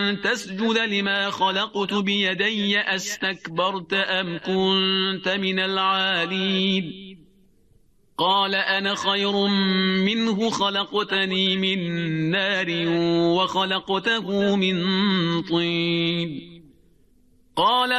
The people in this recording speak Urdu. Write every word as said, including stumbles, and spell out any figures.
تسجد لما خلقت بيدي أستكبرت أم كنت من العالين قال أنا خير منه خلقتني من نار وخلقته من طين قال